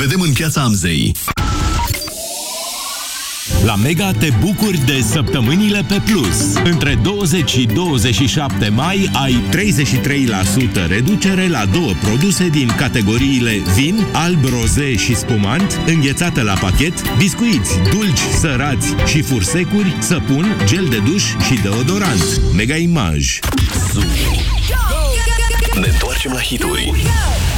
vedem în Piața Amzei. La Mega te bucuri de săptămânile pe plus. Între 20 și 27 mai ai 33% reducere la două produse din categoriile vin, alb, roze și spumant, înghețată la pachet, biscuiți, dulci, sărați și fursecuri, săpun, gel de duș și deodorant. Mega Image. Ne întoarcem la hituri.